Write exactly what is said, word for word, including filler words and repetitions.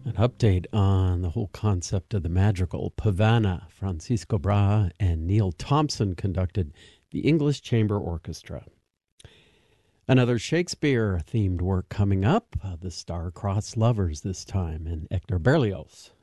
An update on the whole concept of the madrigal. Pavana, Francisco Brahe, and Neil Thompson conducted the English Chamber Orchestra. Another Shakespeare-themed work coming up, uh, The Star-Crossed Lovers this time, and Hector Berlioz